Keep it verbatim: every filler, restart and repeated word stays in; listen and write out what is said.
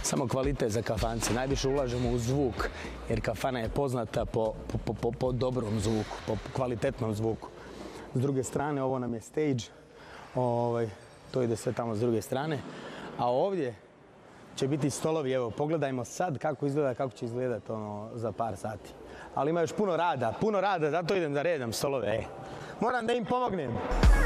Samo kvalitet za kafance. Najviše ulažemo u zvuk, jer kafana je poznata po, po, po, po dobrom zvuku, po kvalitetnom zvuku. S druge strane, ovo nam je stage. Ovaj, to ide sve tamo s druge strane. A ovdje će biti stolovi. Evo, pogledajmo sad kako izgleda, kako će izgledati ono, za par sati. Ali ima još puno rada, puno rada, zato idem da redam stolove. E. Moram da im pomognem.